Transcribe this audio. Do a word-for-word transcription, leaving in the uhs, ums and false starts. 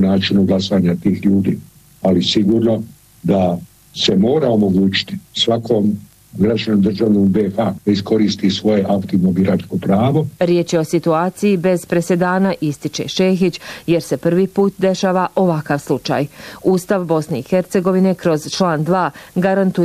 načinu glasanja tih ljudi. Ali sigurno da se mora omogućiti svakom građanin državnom B H da iskoristi svoje aktivno biračko pravo. Riječ je o situaciji bez presedana, ističe Šehić, jer se prvi put dešava ovakav slučaj. Ustav Bosne i Hercegovine kroz član dva garantuje